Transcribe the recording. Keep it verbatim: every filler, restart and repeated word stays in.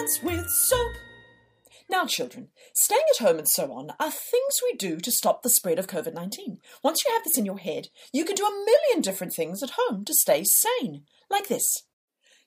hands with soap. Now, children, staying at home and so on are things we do to stop the spread of COVID nineteen. Once you have this in your head, you can do a million different things at home to stay sane, like this.